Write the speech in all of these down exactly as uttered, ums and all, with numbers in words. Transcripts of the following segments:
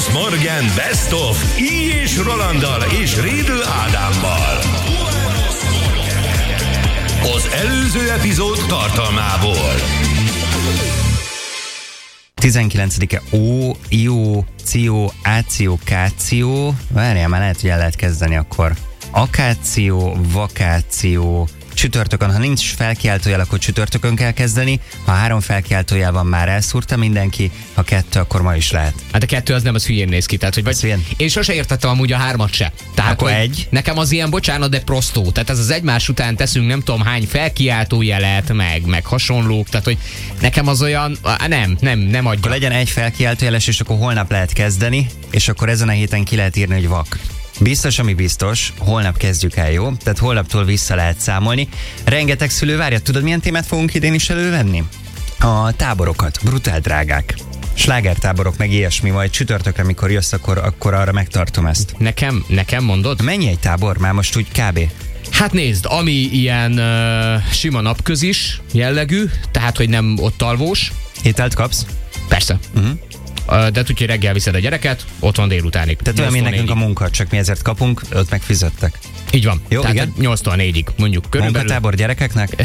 Morgan Best of Így és Rolanddal és Rédl Ádámmal. Az előző epizód tartalmából. tizenkilencedike Ó, Ió, Ció, Áció, Káció. Várjál, már lehet, hogy el lehet kezdeni akkor. Akáció, vakáció. Csütörtökön, ha nincs felkiáltójel, akkor csütörtökön kell kezdeni. Ha három felkiáltójel van, már elszúrta mindenki. Ha kettő, akkor ma is lehet. Hát a kettő az nem, az hülyén néz ki. Tehát, hogy vagy, én sose értettem amúgy a hármat se. Tehát, akkor egy. Nekem az ilyen, bocsánat, de prostó. Tehát ez az egymás után teszünk nem tudom hány felkiáltójelet, meg, meg hasonlók. Tehát, hogy nekem az olyan, nem, nem, nem adja. Akkor legyen egy felkiáltójeles, és akkor holnap lehet kezdeni, és akkor ezen a héten ki lehet írni, hogy vak. Biztos, ami biztos, holnap kezdjük el, jó? Tehát holnaptól vissza lehet számolni. Rengeteg szülő várja, tudod milyen témát fogunk idén is elővenni? A táborokat, brutál drágák. Slágertáborok, meg ilyesmi, majd csütörtökre, mikor jössz, akkor, akkor arra megtartom ezt. Nekem, nekem mondod? Mennyi egy tábor? Már most úgy kb. Hát nézd, ami ilyen uh, sima napközis jellegű, tehát, hogy nem ott alvós. Ételt kapsz? Persze. Uh-huh. De tudja, hogy reggel viszed a gyereket, ott van délutánig. Tehát olyan, mint nekünk a munka, csak mi ezért kapunk, ott meg fizettek. Így van. Jó, tehát igen? nyolctól négyig mondjuk körülbelül. Munkatábor gyerekeknek?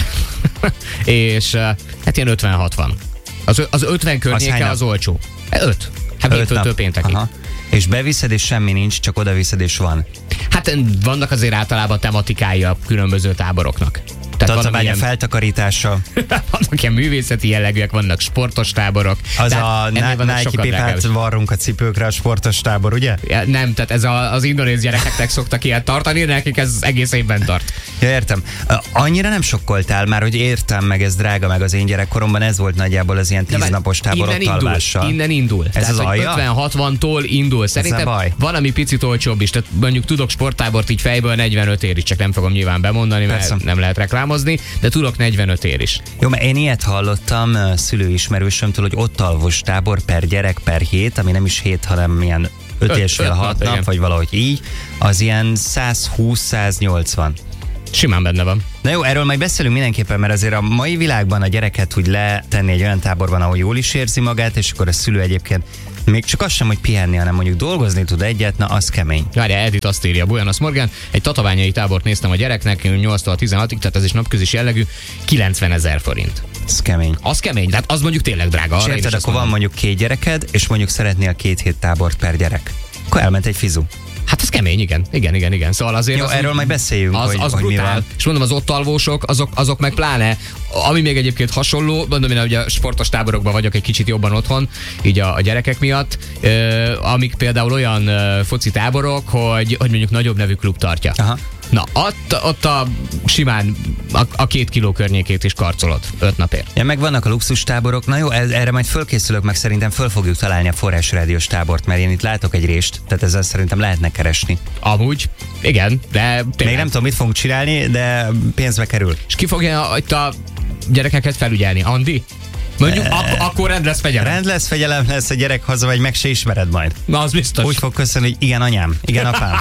És hát ilyen ötven-hatvan. Az, az ötven környéke az, az olcsó. öt. Hát hétfőtől péntekig. Aha. És beviszed, és semmi nincs, csak odaviszed, és van. Hát vannak azért általában tematikai a különböző táboroknak. Tehát van ilyen feltakarítása. Vannak ilyen művészeti jellegűek, vannak sportos táborok. Az a Nike pipát varrunk a cipőkre, a sportos tábor, ugye? Ja, nem, tehát ez a, az indonéz gyerekeknek szoktak ilyet tartani, nekik ez egész évben tart. Ja, értem. Annyira nem sokkoltál már, hogy értem meg, ez drága, meg az én gyerekkoromban ez volt nagyjából az ilyen tíznapos tábor ott alvással. Innen indul. Ez tehát, az alja? ötven-hatvantól indul. Szerintem van, ami picit olcsóbb is. Tehát mondjuk tudok sporttábort így fejből negyvenöt ér is, csak nem fogom nyilván bemondani, mert Persze. nem lehet reklámozni, de tudok negyvenöt ér is. Jó, mert én ilyet hallottam szülőismerősömtől, hogy ott alvos tábor per gyerek per hét, ami nem is hét, hanem ilyen öt és fél hat nap, vagy valahogy így, az ilyen száz húsz száz nyolcvan. Simán benne van. Na jó, erről majd beszélünk mindenképpen, mert azért a mai világban a gyereket úgy letenni egy olyan táborban, ahol jól is érzi magát, és akkor a szülő egyébként még csak az sem, hogy pihenni, hanem mondjuk dolgozni tud egyet, na az kemény. Várjál, Edith azt írja, Buenos Morgan, egy tatabányai tábort néztem a gyereknek, nyolctól tizenhatig, tehát ez is napközis jellegű, kilencvenezer forint. Ez kemény. Az kemény, tehát az mondjuk tényleg drága. És érted, akkor van mondjuk két gyereked, és mondjuk szeretnél két hét tábort per gyerek. Akkor elment egy fizu. Hát ez kemény, igen, igen, igen, igen. Szóval azért Jó, az, erről majd beszéljünk, az, hogy, az hogy mi van. És mondom, az ott alvósok, azok, azok meg pláne, ami még egyébként hasonló, mondom én, hogy a sportos táborokban vagyok egy kicsit jobban otthon, így a, a gyerekek miatt, ö, amik például olyan ö, foci táborok, hogy, hogy mondjuk nagyobb nevű klub tartja. Aha. Na, ott, ott a simán a, a két kiló környékét is karcolod öt napért. Ja, meg vannak a luxus táborok. Na jó, ez, erre majd fölkészülök, meg szerintem föl fogjuk találni a Forrás Rádiós tábort, mert én itt látok egy rést, tehát ezzel szerintem lehetne keresni. Amúgy, igen, de tényleg. Még nem tudom, mit fogunk csinálni, de pénzbe kerül. És ki fogja itt a gyerekeket felügyelni? Andi? Mondjuk, ak- akkor rend lesz fegyelem. Rend lesz fegyelem, lesz a gyerek haza, vagy meg se ismered majd. Na, az biztos. Úgy fog köszönni, hogy igen anyám, igen apám.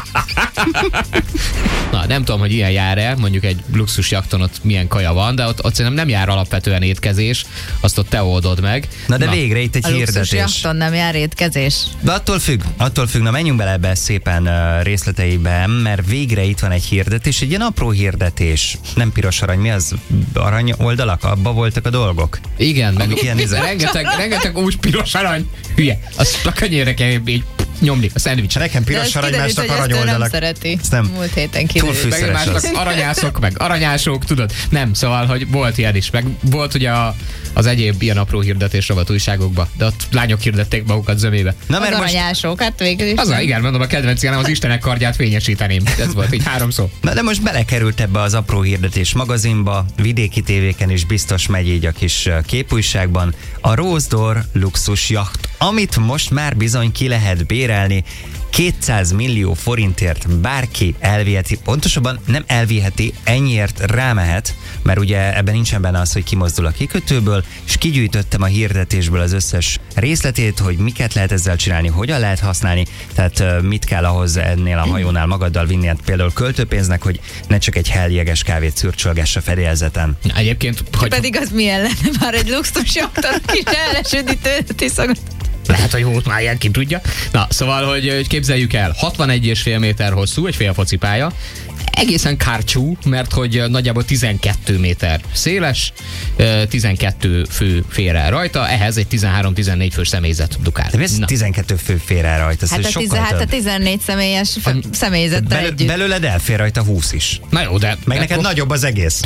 Na, nem tudom, hogy ilyen jár-e, mondjuk egy luxus jakton ott milyen kaja van, de ott, ott szerintem nem jár alapvetően étkezés, azt ott te oldod meg. Na de Na. végre itt egy a hirdetés. A luxus jakton nem jár étkezés. De attól függ, attól függ, na menjünk bele ebbe szépen uh, részleteiben, mert végre itt van egy hirdetés, egy ilyen apró hirdetés. Nem piros arany, mi az? Arany oldalak? Abba voltak a dolgok? Igen, meg ilyen rengeteg, rengeteg úgy piros arany. Hülye, azt a kanyérre kell így nyomni a szendvics. Nekem piros arany, másnak aranyoldalak. Nem szereti. Nem. Múlt héten kiderült. Meg másnak aranyászok, meg aranyások, tudod? Nem, szóval, hogy volt ilyen is. Meg volt ugye a, az egyéb ilyen apró hirdetés rovat újságokba, de ott lányok hirdették magukat zömébe. Na, az aranyások, hát végül is. Az a, igen, mondom, a kedvenc ilyenem az Istenek kardját fényesíteném. Ez volt így három szó. Na de most belekerült ebbe az apró hirdetés magazinba, vidéki tévéken is biztos megy így a kis képújságban. A Rose d'Or luxus jacht, amit most már bizony ki lehet bérelni, kétszáz millió forintért bárki elviheti, pontosabban nem elviheti, ennyiért rámehet, mert ugye ebben nincsen benne az, hogy kimozdul a kikötőből, és kigyűjtöttem a hirdetésből az összes részletét, hogy miket lehet ezzel csinálni, hogyan lehet használni, tehát mit kell ahhoz ennél a hajónál magaddal vinni, hát például költőpénznek, hogy ne csak egy helljeges kávét szürcsölgess a fedélzeten. Na, egyébként, hogy... Pedig az milyen lenne már egy luxus jakton kis ellesődítőt iszogat. Lehet, hogy volt már ilyen, ki tudja. Na, szóval, hogy, hogy képzeljük el, hatvanegy és fél méter hosszú, egy fél focipálya, egészen kártyú, mert hogy nagyjából tizenkét méter széles, tizenkét fő fér el rajta, ehhez egy tizenhárom-tizennégy fős személyzet dukál. De ez Na. tizenkét fő fér el rajta, ez Hát a, sokkal tizen, hát a több. tizennégy személyes f- személyzettel Bel- együtt. belőled elfér rajta húsz is. Na jó, de... Meg neked nagyobb az egész.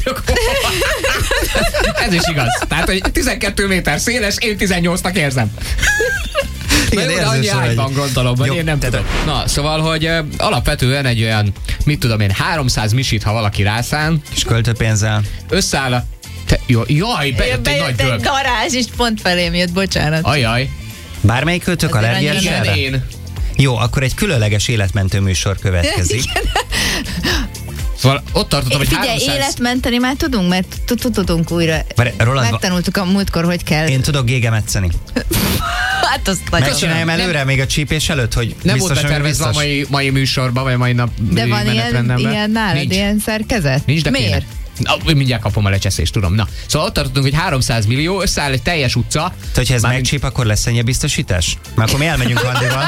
Ez is igaz. Tehát, hogy tizenkét méter széles, én tizennyolcnak érzem. Igen, Na jó, de érzős annyi vagy. ágy van, gondolom, vagy Jó, én nem tehát- tudom. Na, szóval, hogy uh, alapvetően egy olyan, mit tudom én, háromszáz misit, ha valaki rászán, És költőpénzzel. összeáll a... Te, jó, jaj, bejött egy nagy Bejött egy dög. darázs, és pont felém jött, bocsánat. Ajaj, Bármelyik költők Azért allergiás annyira igen, erre? én. Jó, akkor egy különleges életmentő műsor következik. Szóval ott tartottam, hogy Figyelj, háromszáz... életmenteni már tudunk, mert tudunk újra. Várj, Roland, Megtanultuk a múltkor, hogy kell. én tudok gégemetszeni. Hát azt nagyon. Megcsináljam előre, még a csípés előtt, hogy Nem volt biztos, hogy betervezve a biztos. mai, mai műsorban, vagy a mai nap De van ilyen, menetrendemben. ilyen nálad, Nincs. ilyen szerkezet? Nincs, de Miért? kéne. Na, mindjárt kapom a lecseszést, tudom. Na, szóval ott tartottunk, hogy háromszáz millió, összeáll egy teljes utca. Tehát, hogyha ez Mármint- megcsíp, akkor lesz ennyi biztosítás? Mert akkor mi elmegyünk Andival.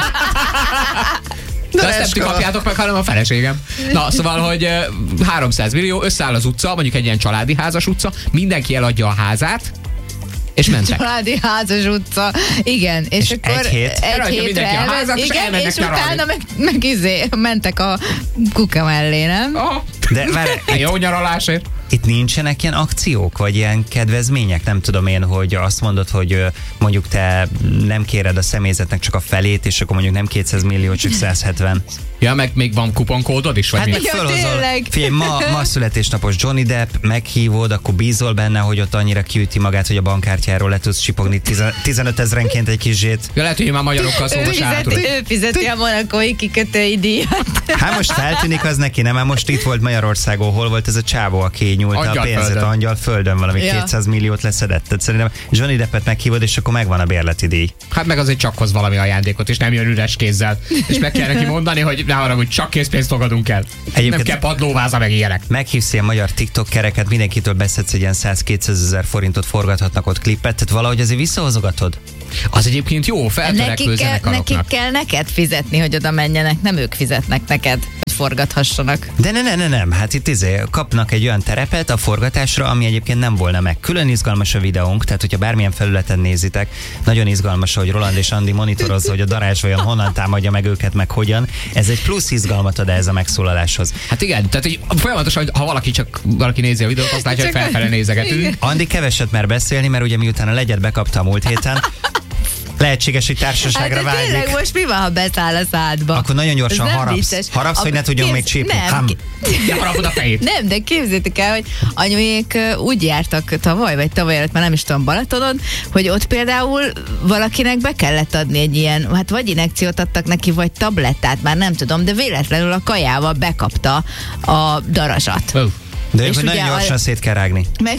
De azt nem ti kapjátok meg, hanem a feleségem. Na, szóval, hogy eh, háromszáz millió, összeáll az utca, mondjuk egy ilyen családi házas utca, mindenki eladja a házát, és mentek. Családi házas utca. Igen, és, És akkor egy hét? egy Eladja hétre mindenki a elment- házat, és igen, elmennek és nyaralni. utána meg, meg izé, mentek a kuka mellé, nem? Aha. De várj, Jó nyaralásért. itt nincsenek ilyen akciók, vagy ilyen kedvezmények? Nem tudom én, hogy azt mondod, hogy ö, mondjuk te nem kéred a személyzetnek csak a felét, és akkor mondjuk nem kétszáz millió, csak száz hetven. Ja, meg még van kuponkódod is, vagy Hát mi? meg Ja, fölhozol. tényleg. Figyelj, ma, ma születésnapos Johnny Depp, meghívod, akkor bízol benne, hogy ott annyira kiüti magát, hogy a bankkártyáról le tudsz csipogni tizenöt ezrenként egy kis zsét. Ja, lehet, hogy már magyarokkal Ő szóval se fizeti, ő fizeti a monakói kikötői díjat. Hát most feltűnik az neki, nem? Mert most itt volt Magyarországon, hol volt ez a csávó, aki nyújta a Angyalföldön. pénzet, angyal földön valami Ja. kétszáz milliót leszedett. Tehát szerintem Johnny Deppet meghívod, és akkor megvan a bérleti díj. Hát meg azért csak hoz valami ajándékot, és nem jön üres kézzel. És meg kell neki mondani, hogy ne arra, hogy csak készpénzt fogadunk el. Egyébként- Nem kell padlóváza, meg ilyenek. Meghívsz ilyen magyar TikTok-kereket, mindenkitől beszedsz egy ilyen száz-kétszáz ezer forintot, forgathatnak ott klippet, tehát valahogy azért visszahozogattad. Az egyébként jó, feltörekvő Nekik kell, zenekaroknak. nekik kell neked fizetni, hogy oda menjenek, nem ők fizetnek neked, hogy forgathassanak. De ne, ne, ne, nem, hát itt izé, kapnak egy olyan terepet a forgatásra, ami egyébként nem volna meg. Külön izgalmas a videónk, tehát hogyha bármilyen felületen nézitek, nagyon izgalmas, hogy Roland és Andi monitorozza, hogy a darázs vajon honnan támadja meg őket, meg hogyan. Ez egy plusz izgalmat ad ez a megszólaláshoz. Hát igen, tehát hogy folyamatosan, ha valaki csak valaki nézi a videót, azt látja, hogy Csak- felfele nézegetünk. Andi keveset mer beszélni, mert ugye miután a legyet bekapta a múlt héten, lehetséges, hogy társaságra Hát de vágyik. tényleg most mi van, ha beszáll a szádba? Akkor nagyon gyorsan Ez nem harapsz. vicces. Harapsz, hogy Akkor ne tudjon még képz- csípni. Nem, Ham. ki- De harapod a fejét. Nem, de képzétek el, hogy anyuék ö, úgy jártak tavaly, vagy tavaly előtt, már nem is tudom, Balatonon, hogy ott például valakinek be kellett adni egy ilyen, hát vagy injekciót adtak neki, vagy tablettát, már nem tudom, de véletlenül a kajával bekapta a darazsat. Ó, De És ők, hogy ugye nagyon a- gyorsan szét kell rágni. Meg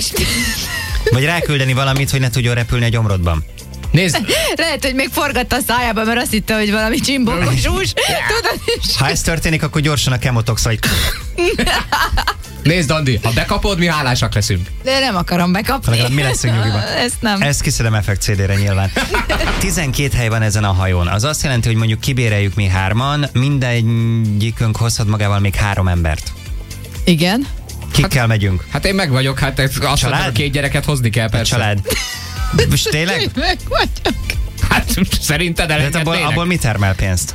Vagy ráküldeni valamit, hogy ne tudjon repülni a gyomrodban. Nézd, lehet, hogy még forgatta a szájába, mert azt hitte, hogy valami csimbókos hús. Tudod is? Ha ez történik, akkor gyorsan a kemotox, vagy nézd, Andi, ha bekapod, mi hálásak leszünk. De nem akarom bekapni. legalább mi leszünk nyugiban. Ezt nem. Ezt kiszedem effekt cé dére nyilván. tizenkét hely van ezen a hajón. Az azt jelenti, hogy mondjuk kibéreljük mi hárman, mindegyikünk hozhat magával még három embert. Igen. Kikkel megyünk? Hát én meg vagyok, hát ez- azt Család? mondom, a két gyereket hozni kell A persze. család. Most tényleg? Meg vagyok. Hát szerinted De hát abból, elengednének? abból mi termel pénzt?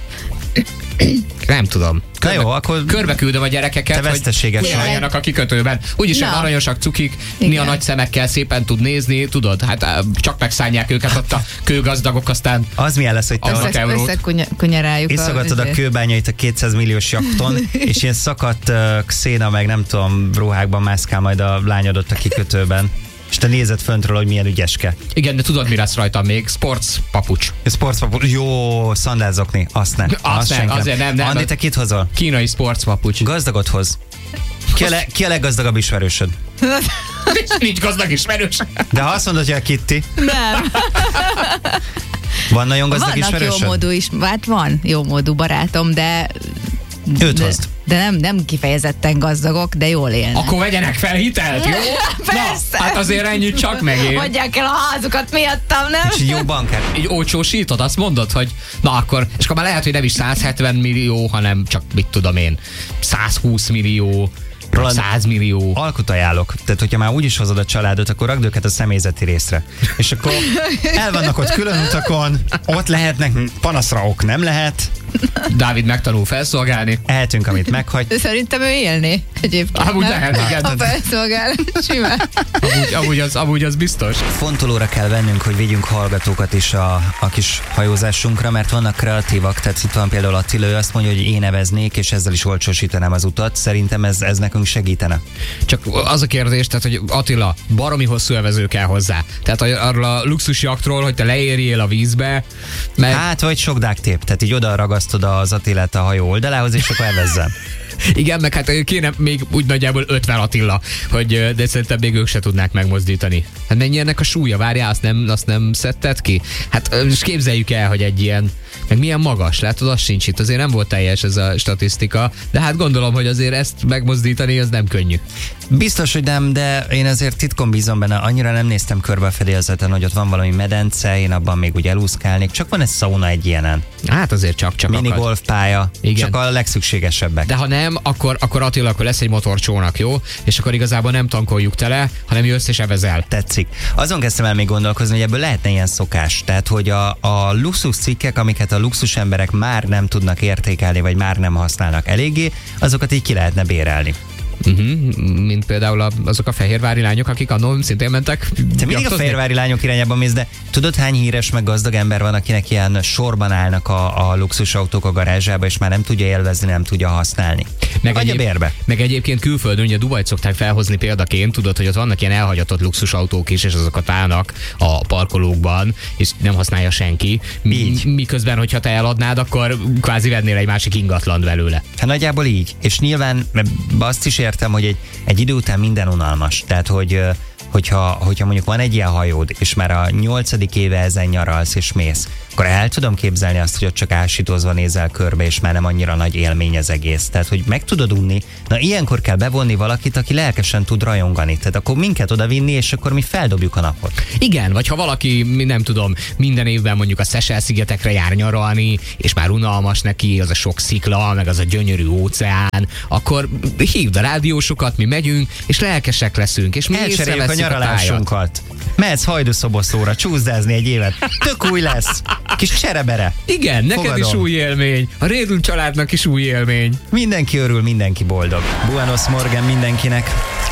Nem tudom. Na jó, akkor Körbe küldöm a gyerekeket, te veszteséges hogy vagy. álljanak a kikötőben. Úgyis Na. olyan aranyosak, cukik, Igen. mi a nagy szemekkel szépen tud nézni, tudod? Hát á, csak megszállják őket ott a kőgazdagok, aztán Az milyen lesz, hogy te Az ott Össze- eurót. Összekunyaráljuk. iszogatod a kőbányait a kétszáz milliós jakton, és ilyen szakadt uh, xéna, meg nem tudom, ruhákban mászkál majd a lányod ott a kikötőben. És te nézed föntről, hogy milyen ügyeske. igen, de tudod, mi lesz rajta még? Sports papucs. Sportspapú, jó, szandázokni, azt nem. Azt nem, senki azért nem, nem. Andi, te kit hozol? Kínai sports papucs. Gazdagot hoz. Ki a, le, ki a leggazdagabb ismerősöd? Nincs gazdag ismerős. De ha azt mondod, hogy a Kitty, Nem. van nagyon gazdag Vannak jó ismerősöd? módú is, hát van jó módú barátom, de Őt hozd. De, de nem, nem kifejezetten gazdagok, de jól élnek. Akkor vegyenek fel hitelt, jó? Persze. Na, hát azért ennyit csak megér. Hagyják el a házukat miattam, nem? És jó bankár. Így olcsósítod, azt mondod, hogy na akkor, és akkor már lehet, hogy nem is száz hetven millió, hanem csak mit tudom én, száz húsz millió, Roland, száz millió. Alkut ajánlok. Tehát, hogyha már úgyis hozod a családot, akkor rakd őket a személyzeti részre. És akkor el vannak ott külön utakon, ott lehetnek, panaszra ok nem lehet. Dávid megtanul felszolgálni. Ehetünk, amit meghagy. Szerintem ő élné egyébként. Amúgy nem? lehet, igen. Ha felszolgál, simán. Amúgy, amúgy, az, amúgy az biztos. Fontolóra kell vennünk, hogy vigyünk hallgatókat is a, a kis hajózásunkra, mert vannak kreatívak, tehát itt van például Attila, ő azt mondja, hogy én eveznék, és ezzel is olcsósítanám az utat. Szerintem ez, ez nekünk segítene. Csak az a kérdés, tehát, hogy Attila, baromi hosszú evező kell hozzá. Tehát arról a luxusjaktról, hogy te leérjél a vízbe, meg... Hát, vagy sok dáktép, tehát így oda ragasztod az Attilát a hajó oldalához, és akkor evezzen. Igen, meg hát kéne még úgy nagyjából ötven Attila, hogy, de szerintem még ők se tudnák megmozdítani. Hát mennyi ennek a súlya? Várjál, azt nem, azt nem szedted ki? Hát és képzeljük el, hogy egy ilyen, meg milyen magas, látod, az sincs itt. Azért nem volt teljes ez a statisztika, de hát gondolom, hogy azért ezt megmozdítani, az nem könnyű. Biztos, hogy nem, de én azért titkon bízom benne, annyira nem néztem körbe a fedélzeten, hogy ott van valami medence, én abban még úgy elúszkálnék. Csak van egy szauna egy ilyenen. Hát azért csak-csak Mini akad. golfpálya, csak a legszükségesebbek. De ha nem, akkor, akkor Attila, akkor lesz egy motorcsónak, jó? És akkor igazából nem tankoljuk tele, hanem jössz és evezel. Tetszik. Azon kezdtem el még gondolkozni, hogy ebből lehetne ilyen szokás. Tehát, hogy a, a luxus cikkek, amiket a luxus emberek már nem tudnak értékelni, vagy már nem használnak eléggé, azokat így ki lehetne bérelni. Uh-huh. Mint például azok a fehérvári lányok, akik annól szintén mentek. Te mindig a fehérvári lányok irányában mész, de tudod, hány híres meg gazdag ember van, akinek ilyen sorban állnak a, a luxusautók a garázsába, és már nem tudja élvezni, nem tudja használni. Meg, egyéb, bérbe. Meg egyébként külföldön, ugye Dubajt szokták felhozni példaként, tudod, hogy ott vannak ilyen elhagyatott luxusautók is, és azokat állnak a parkolókban, és nem használja senki. Így. Miközben, hogyha te eladnád, akkor kvázi vennél egy másik ingatlant belőle. Hát nagyjából így. És nyilván azt is értem, hogy egy, egy idő után minden unalmas. Tehát, hogy hogyha, hogyha mondjuk van egy ilyen hajód, és már a nyolcadik éve ezen nyaralsz és mész, akkor el tudom képzelni azt, hogy ott csak ásítozva nézel körbe, és már nem annyira nagy élmény az egész. Tehát, hogy meg tudod unni, na ilyenkor kell bevonni valakit, aki lelkesen tud rajongani. Tehát akkor minket oda vinni, és akkor mi feldobjuk a napot. Igen, vagy ha valaki, nem tudom, minden évben mondjuk a Seychelles-szigetekre jár nyaralni, és már unalmas neki az a sok szikla, meg az a gyönyörű óceán, akkor hívd a rádiósokat, mi megyünk, és lelkesek leszünk, és mi elcseréljük a nyaralásunkat. Mehetsz Hajdúszoboszlóra csúszdázni egy évet. Tök új lesz. Kis cserebere. Igen, neked Fogadom. is új élmény. A Rédl családnak is új élmény. Mindenki örül, mindenki boldog. Buenos Morgan mindenkinek.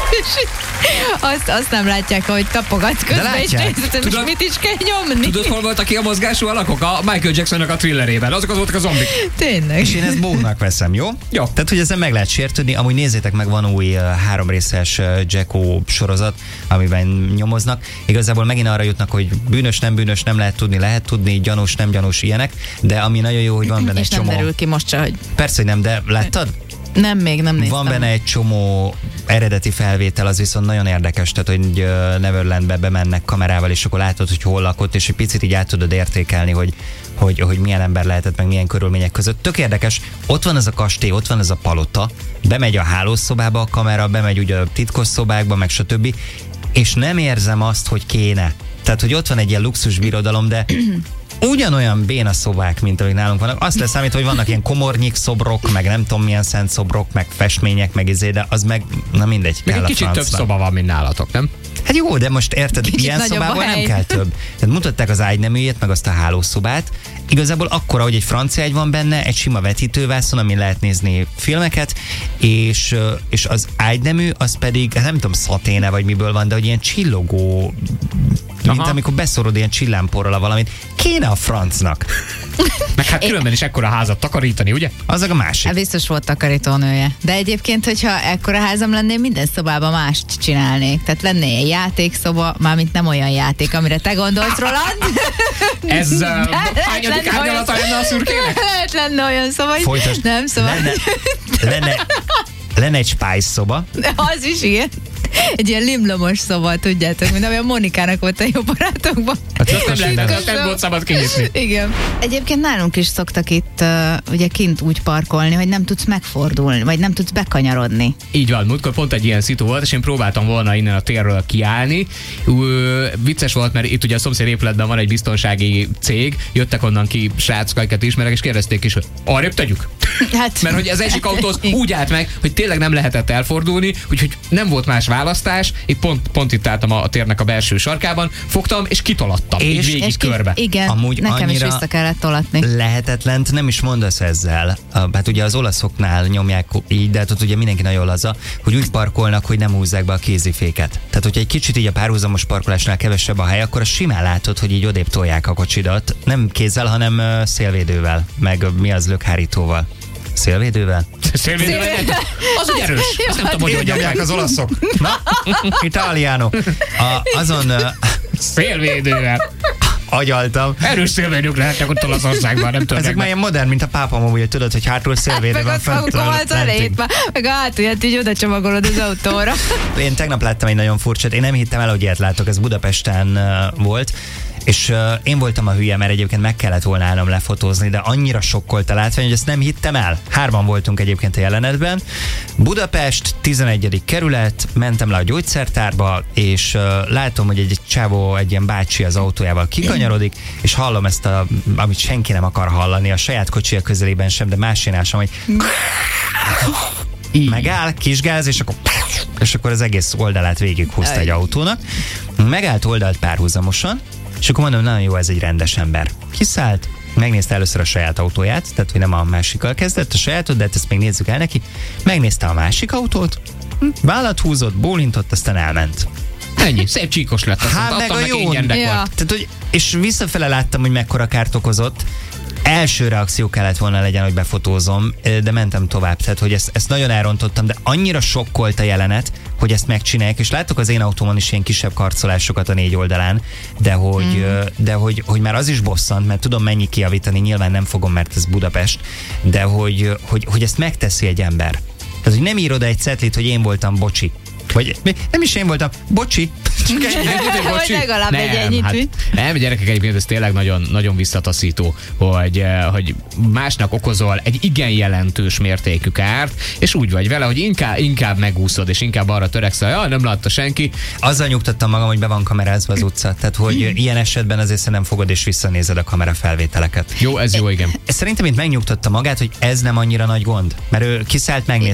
Azt, azt nem látják, hogy tapogat közben, és nézhetem, és mit is kell nyomni. Tudod, hol voltak ki a mozgású alakok? A Michael Jacksonnak a Thrillerében. Azok az voltak a zombik. Tényleg. És én ezt bónak veszem, jó? Jó. Tehát, hogy ezen meg lehet sértődni. Amúgy nézzétek meg, van új uh, háromrészes uh, Jacko sorozat, amiben nyomoznak. Igazából megint arra jutnak, hogy bűnös, nem bűnös, nem lehet tudni, lehet tudni, gyanús, nem gyanús, ilyenek. De ami nagyon jó, hogy van benne és egy nem csomó... derül ki most se, hogy... Persze, hogy nem, de láttad? Nem, még nem néztem. Van benne egy csomó eredeti felvétel, az viszont nagyon érdekes, tehát hogy uh, Neverlandbe bemennek kamerával, és akkor látod, hogy hol lakott, és egy picit így át tudod értékelni, hogy, hogy, hogy milyen ember lehetett, meg milyen körülmények között. Tök érdekes, ott van ez a kastély, ott van ez a palota, bemegy a hálószobába a kamera, bemegy ugye a titkos szobákba, meg stb. És nem érzem azt, hogy kéne. Tehát, hogy ott van egy ilyen luxus birodalom, de ugyanolyan béna szobák, mint amik nálunk vannak. Azt leszámít, hogy vannak ilyen komornyik szobrok, meg nem tudom milyen szent szobrok, meg festmények, meg izé, de az meg, na mindegy, Még kell egy a kicsit több francnak. szoba van, mint nálatok, nem? Hát jó, de most érted, Kicsit ilyen nagyobb a szobában nem hely. kell több. Tehát mutatták az ágyneműjét, meg azt a hálószobát. Igazából akkora, hogy egy francia ágy van benne, egy sima vetítővászon, amin lehet nézni filmeket, és, és az ágynemű, az pedig, hát nem tudom, szaténe vagy miből van, de hogy ilyen csillogó, mint Aha. amikor beszorod ilyen csillámporral valamit. Kéne a francnak. Meg hát különben is ekkora házat takarítani, ugye? Az a másik. Hát biztos volt takarítónője. De egyébként, hogyha ekkora házam lenné, minden szobában mást csinálnék. Tehát lenne egy játékszoba, mármint nem olyan játék, amire te gondolsz, Roland. Ez uh, Lehet hányadik lenne olyan- árnyalata lenne a szürkének? Lehet lenne olyan szoba, hogy Folytasd. nem szóval. Lenne, lenne, lenne egy spice szoba, De az is igen. Egy ilyen limlomos szoba, tudjátok, mint ami a Monikának volt a jó barátokban. Hát azt nem lehetett, azt nem volt szabad kinyitni. Igen. Egyébként nálunk is szoktak itt uh, ugye kint úgy parkolni, hogy nem tudsz megfordulni, vagy nem tudsz bekanyarodni. Így van, múltkor pont egy ilyen szitu volt, és én próbáltam volna innen a térről kiállni. Ö, vicces volt, mert itt ugye a szomszéd épületben van egy biztonsági cég, jöttek onnan ki srácok, akiket ismerek, és kérdezték is, hogy arrébb tegyük. Hát, Mert hogy az egyik autóz úgy állt meg, hogy tényleg nem lehetett elfordulni, úgyhogy nem volt más választás. Itt pont, pont itt álltam a, a térnek a belső sarkában, fogtam és kitolattam, és, így végig és ki, körbe. igen, Amúgy nekem is annyira vissza kellett tolatni. lehetetlent nem is mondasz ezzel. Hát ugye az olaszoknál nyomják így, de hát ott ugye mindenki nagyon laza, hogy úgy parkolnak, hogy nem húzzák be a kéziféket. Tehát, hogyha egy kicsit így a párhuzamos parkolásnál kevesebb a hely, akkor a simán látod, hogy így odébb tolják a kocsidat. Nem kézzel, hanem uh, szélvédővel, meg uh, mi az lökhárítóval. Szélvédővel? Szélvédővel? Az úgy erős. Azt nem tudom, hogy hogy nyomják az olaszok. Na, Italiano. A, azon uh, Szélvédővel. agyaltam. Erős szélvédők lehetnek ott Olaszországban, nem tudom. Ezek már ilyen modern, mint a pápa mobil, tudod, hogy hátul szélvédő Meg van ott fönt. magukon az elejét már, meg a hátulját így oda csomagolod az autóra. Én tegnap láttam egy nagyon furcsát, én nem hittem el, hogy ilyet látok, ez Budapesten uh, volt, és uh, én voltam a hülye, mert egyébként meg kellett volna állnom lefotózni, de annyira sokkolt a látvány, hogy ezt nem hittem el. Hárman voltunk egyébként a jelenetben. Budapest, tizenegyedik kerület, mentem le a gyógyszertárba, és uh, látom, hogy egy, egy csávó, egy ilyen bácsi az autójával kikanyarodik, és hallom ezt, a, amit senki nem akar hallani, a saját kocsia közelében sem, de másnál sem, hogy megáll, kisgáz, és akkor és akkor az egész oldalát végighúzta egy autónak. Megállt oldalt párhuzamosan, és akkor mondom, nagyon jó, ez egy rendes ember. Kiszállt, megnézte először a saját autóját, tehát hogy nem a másikkal kezdett, a sajátot, de hát ezt még nézzük el neki. Megnézte a másik autót, vállat húzott, bólintott, aztán elment. Ennyi, szép csíkos lett. Azt Hát meg a jó. Ja. Tehát, hogy, és visszafele láttam, hogy mekkora kárt okozott. Első reakció kellett volna legyen, hogy befotózom, de mentem tovább, tehát hogy ezt, ezt nagyon elrontottam, de annyira sokkolt a jelenet, hogy ezt megcsinálják, és látok az én autómon is ilyen kisebb karcolásokat a négy oldalán, de hogy, mm. de hogy, hogy már az is bosszant, mert tudom mennyi kijavítani, nyilván nem fogom, mert ez Budapest, de hogy, hogy, hogy ezt megteszi egy ember. Tehát, hogy nem ír oda egy cetlit, hogy én voltam, bocsi. Vagy nem is én voltam, bocsi. Hogy legalább nem, egy ennyit. hát, nem, gyerekek, egyébként ez tényleg nagyon, nagyon visszataszító, hogy, hogy másnak okozol egy igen jelentős mértékű kárt, és úgy vagy vele, hogy inkább, inkább megúszod, és inkább arra törekszel, hogy nem látta senki. Azzal nyugtattam magam, hogy be van kamerázva az utca. Tehát, hogy ilyen esetben azért nem fogod és visszanézed a kamera felvételeket. Jó, ez jó, igen. Szerintem itt megnyugtatta magát, hogy ez nem annyira nagy gond, mert ő kiszállt, megnézte